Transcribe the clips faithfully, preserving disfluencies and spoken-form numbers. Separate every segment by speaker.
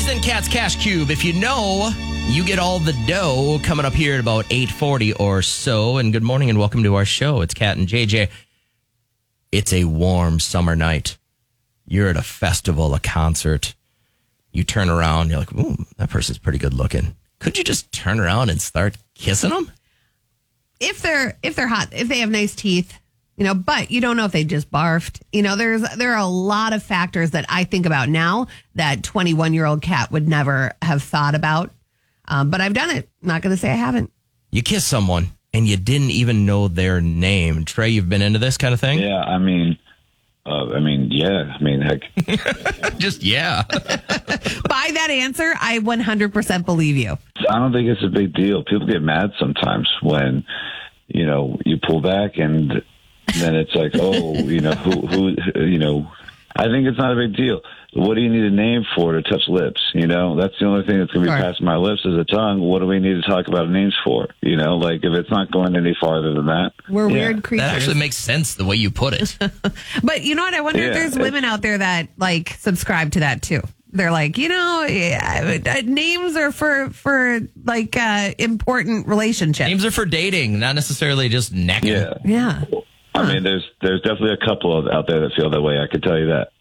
Speaker 1: Than Cat's Cash Cube. If you know, you get all the dough coming up here at about eight forty or so. And good morning and welcome to our show. It's Cat and J J. It's a warm summer night. You're at a festival, a concert. You turn around, you're like, ooh, that person's pretty good looking. Could you just turn around and start kissing them?
Speaker 2: If they're if they're hot, if they have nice teeth, you know, but you don't know if they just barfed. You know, there's there are a lot of factors that I think about now that twenty-one-year-old Cat would never have thought about. Um, but I've done it. Not going to say I haven't.
Speaker 1: You kiss someone and you didn't even know their name. Trey, you've been into this kind of thing?
Speaker 3: Yeah, I mean, uh, I mean, yeah, I mean, heck.
Speaker 1: Just yeah.
Speaker 2: By that answer, I one hundred percent believe you.
Speaker 3: I don't think it's a big deal. People get mad sometimes when, you know, you pull back and then it's like, oh, you know, who, who, you know, I think it's not a big deal. What do you need a name for to touch lips? You know, that's the only thing that's going to be
Speaker 2: Sure.
Speaker 3: past my lips is a tongue. What do we need to talk about names for? You know, like if it's not going any farther than that.
Speaker 2: We're
Speaker 3: yeah.
Speaker 2: weird creatures.
Speaker 1: That actually makes sense the way you put it.
Speaker 2: But you know what? I wonder
Speaker 3: Yeah,
Speaker 2: if there's
Speaker 3: it's-
Speaker 2: women out there that like subscribe to that too. They're like, you know, yeah, uh, names are for for like uh, important relationships.
Speaker 1: Names are for dating, not necessarily just necking.
Speaker 3: Yeah.
Speaker 2: Yeah.
Speaker 3: I mean, there's there's definitely a couple of out there that feel that way. I can tell you that.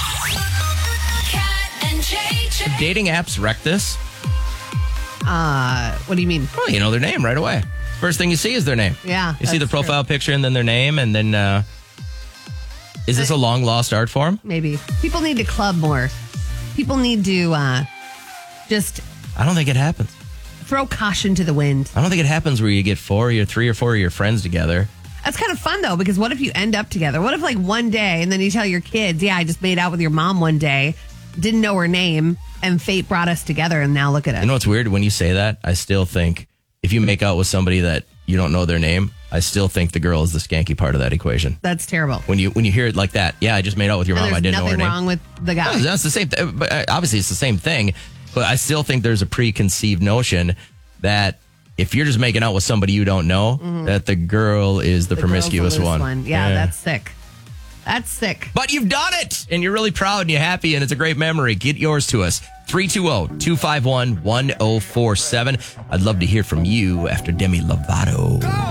Speaker 4: Cat and J J.
Speaker 1: Dating apps wreck this.
Speaker 2: Uh, what do you mean?
Speaker 1: Well, you know their name right away. First thing you see is their name.
Speaker 2: Yeah,
Speaker 1: You see the
Speaker 2: that's
Speaker 1: profile picture and then their name, and then uh, is this a long lost art form?
Speaker 2: Maybe people need to club more. People need to uh, just
Speaker 1: I don't think it happens.
Speaker 2: throw caution to the wind.
Speaker 1: I don't think it happens where you get four or three or four of your friends together.
Speaker 2: That's kind of fun though, because what if you end up together? What if like one day and then you tell your kids, yeah, I just made out with your mom one day, didn't know her name, and fate brought us together, and now look at it.
Speaker 1: You know what's weird? When you say that, I still think if you make out with somebody that you don't know their name, I still think the girl is the skanky part of that equation.
Speaker 2: That's terrible.
Speaker 1: When you when you hear it like that, yeah, I just made out with your
Speaker 2: And
Speaker 1: mom. I
Speaker 2: there's
Speaker 1: didn't know her
Speaker 2: nothing
Speaker 1: name.
Speaker 2: wrong with the guy.
Speaker 1: No, that's the same. Th- but uh, obviously, it's the same thing. But I still think there's a preconceived notion that if you're just making out with somebody you don't know, that the girl is the,
Speaker 2: The girl's
Speaker 1: promiscuous
Speaker 2: the loose
Speaker 1: one.
Speaker 2: Yeah, that's sick. That's sick.
Speaker 1: But you've done it, and you're really proud and you're happy, and it's a great memory. Get yours to us. three two zero, two five one, one zero four seven. I'd love to hear from you after Demi Lovato.